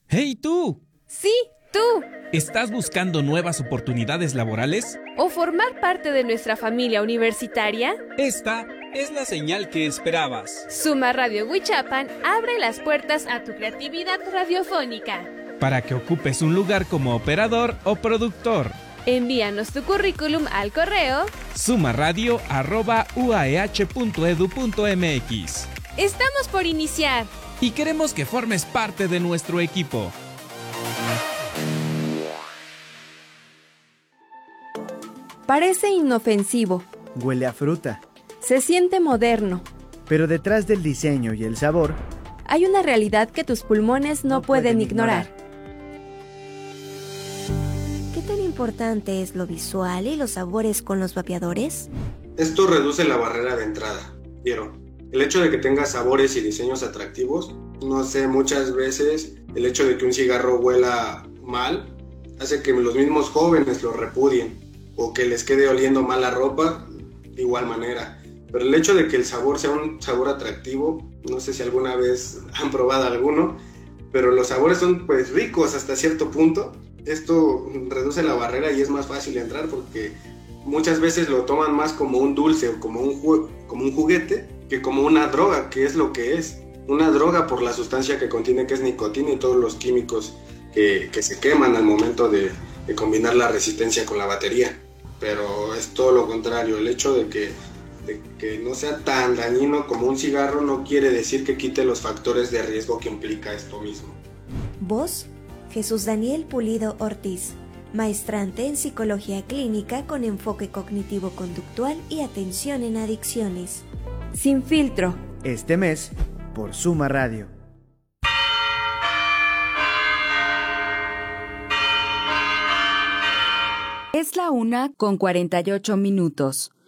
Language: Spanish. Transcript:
¡Hey tú! Sí, tú. ¿Estás buscando nuevas oportunidades laborales? ¿O formar parte de nuestra familia universitaria? Esta es la señal que esperabas. Suma Radio Huichapan abre las puertas a tu creatividad radiofónica. Para que ocupes un lugar como operador o productor. Envíanos tu currículum al correo sumaradio@uaeh.edu.mx. Estamos por iniciar. Y queremos que formes parte de nuestro equipo. Parece inofensivo. Huele a fruta. Se siente moderno. Pero detrás del diseño y el sabor, hay una realidad que tus pulmones no pueden ignorar. ¿Qué tan importante es lo visual y los sabores con los vapeadores? Esto reduce la barrera de entrada. El hecho de que tenga sabores y diseños atractivos, no sé, muchas veces el hecho de que un cigarro huela mal hace que los mismos jóvenes lo repudien o que les quede oliendo mal la ropa de igual manera. Pero el hecho de que el sabor sea un sabor atractivo, no sé si alguna vez han probado alguno, pero los sabores son pues ricos hasta cierto punto. Esto reduce la barrera y es más fácil entrar porque muchas veces lo toman más como un dulce o como un juguete que como una droga, que es lo que es. Una droga por la sustancia que contiene, que es nicotina y todos los químicos que se queman al momento de combinar la resistencia con la batería. Pero es todo lo contrario, el hecho de que no sea tan dañino como un cigarro no quiere decir que quite los factores de riesgo que implica esto mismo. Voz, Jesús Daniel Pulido Ortiz, maestrante en Psicología Clínica con enfoque cognitivo-conductual y atención en adicciones. Sin filtro. Este mes, por Suma Radio. Es la 1:48 minutos.